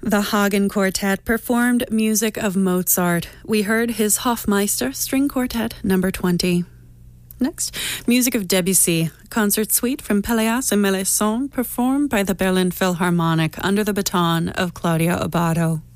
The Hagen Quartet performed music of Mozart. We heard his Hofmeister String Quartet number 20. Next, music of Debussy, concert suite from Pelléas and Mélesson, performed by the Berlin Philharmonic under the baton of Claudia Abbado.